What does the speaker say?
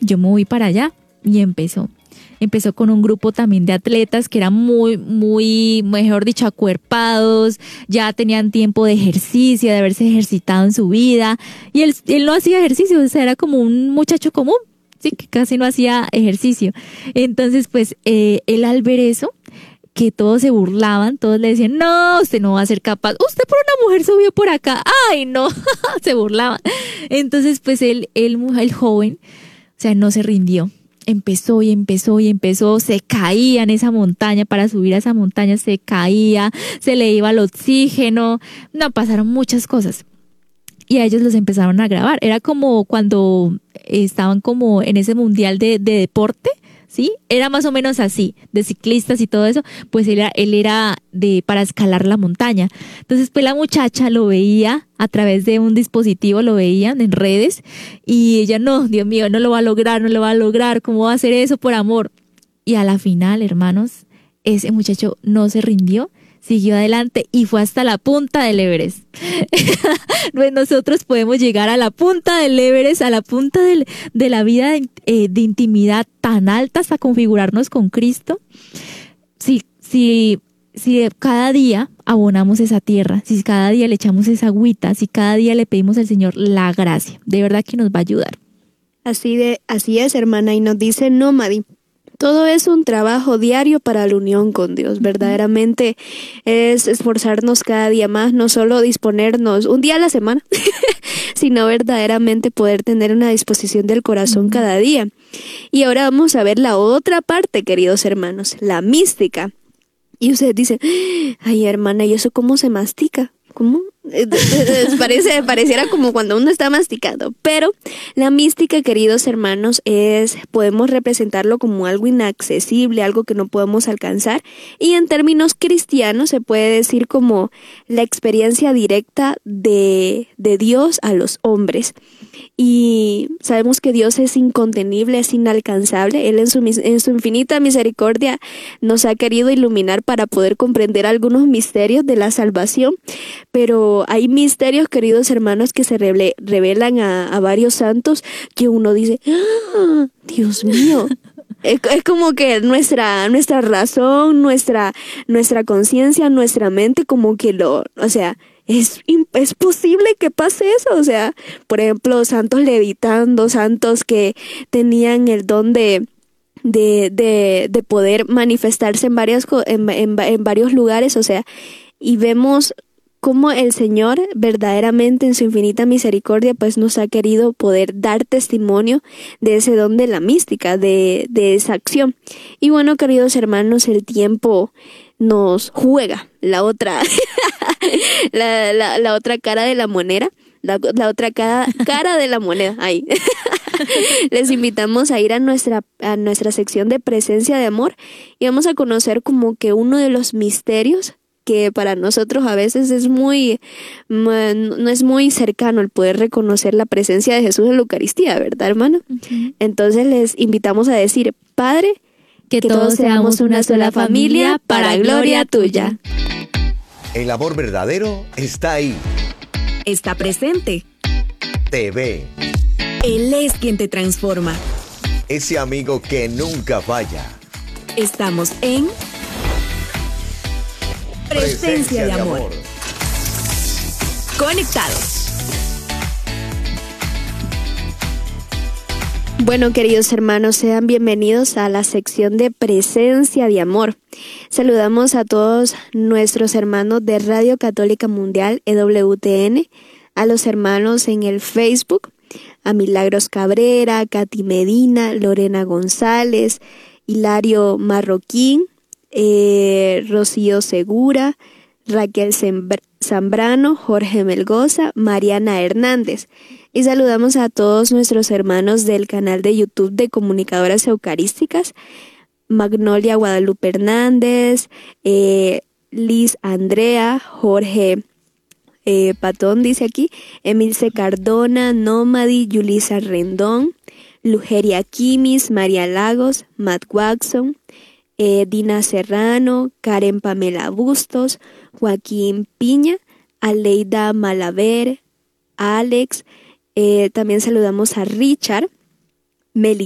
yo me voy para allá. Y empezó con un grupo también de atletas que eran muy, mejor dicho, acuerpados, ya tenían tiempo de ejercicio, de haberse ejercitado en su vida, y él no hacía ejercicio, o sea, era como un muchacho común, sí, que casi no hacía ejercicio. Entonces, pues, él al ver eso, que todos se burlaban, todos le decían, no, usted no va a ser capaz, usted por una mujer subió por acá, ay, no, se burlaban. Entonces, pues, el joven, o sea, no se rindió. Empezó, se caía en esa montaña, para subir a esa montaña se caía, se le iba el oxígeno, no, pasaron muchas cosas. Y a ellos los empezaron a grabar. Era como cuando estaban como en ese mundial de deporte, ¿sí? Era más o menos así, de ciclistas y todo eso, pues él era para escalar la montaña. Entonces, pues la muchacha lo veía a través de un dispositivo, lo veían en redes, y ella, no, Dios mío, no lo va a lograr, ¿cómo va a hacer eso por amor? Y a la final, hermanos, ese muchacho no se rindió, siguió adelante y fue hasta la punta del Everest. Pues nosotros podemos llegar a la punta del Everest, a la punta de la vida de intimidad tan alta, hasta configurarnos con Cristo. Si cada día abonamos esa tierra, si cada día le echamos esa agüita, si cada día le pedimos al Señor la gracia, de verdad que nos va a ayudar. Así es, hermana, y nos dice Nómadi. Todo es un trabajo diario para la unión con Dios. Verdaderamente es esforzarnos cada día más, no solo disponernos un día a la semana, sino verdaderamente poder tener una disposición del corazón cada día. Y ahora vamos a ver la otra parte, queridos hermanos, la mística. Y ustedes dicen, ay, hermana, ¿y eso cómo se mastica? ¿Cómo? Pareciera como cuando uno está masticando, pero la mística, queridos hermanos, podemos representarlo como algo inaccesible, algo que no podemos alcanzar, y en términos cristianos se puede decir como la experiencia directa de Dios a los hombres. Y sabemos que Dios es incontenible, es inalcanzable. Él en su infinita misericordia nos ha querido iluminar para poder comprender algunos misterios de la salvación, pero hay misterios, queridos hermanos, que se revelan a varios santos que uno dice, ¡ah, Dios mío! Es como que nuestra razón, nuestra conciencia, nuestra mente, como que es posible que pase eso. O sea, por ejemplo, santos levitando, santos que tenían el don de poder manifestarse en varios lugares, o sea, y vemos cómo el Señor verdaderamente en su infinita misericordia pues nos ha querido poder dar testimonio de ese don de la mística, de esa acción. Y bueno, queridos hermanos, el tiempo nos juega la otra la otra cara de la moneda, la otra cara de la moneda. Ahí. Les invitamos a ir a nuestra sección de presencia de amor y vamos a conocer como que uno de los misterios que para nosotros a veces no es muy cercano el poder reconocer la presencia de Jesús en la Eucaristía, ¿verdad, hermano? Uh-huh. Entonces les invitamos a decir, Padre, que todos seamos una sola familia para gloria tuya. El amor verdadero está ahí. Está presente. Te ve. Él es quien te transforma. Ese amigo que nunca falla. Estamos en Presencia de amor. Conectados. Bueno, queridos hermanos, sean bienvenidos a la sección de Presencia de Amor. Saludamos a todos nuestros hermanos de Radio Católica Mundial, EWTN, a los hermanos en el Facebook, a Milagros Cabrera, Katy Medina, Lorena González, Hilario Marroquín, Rocío Segura, Raquel Zambrano, Jorge Melgoza, Mariana Hernández. Y saludamos a todos nuestros hermanos del canal de YouTube de Comunicadoras Eucarísticas, Magnolia Guadalupe Hernández, Liz Andrea, Jorge Patón dice aquí, Emilce Cardona, Nómadi, Yulisa Rendón, Lugeria Quimis, María Lagos, Matt Watson, Dina Serrano, Karen Pamela Bustos, Joaquín Piña, Aleida Malaver, Alex, también saludamos a Richard,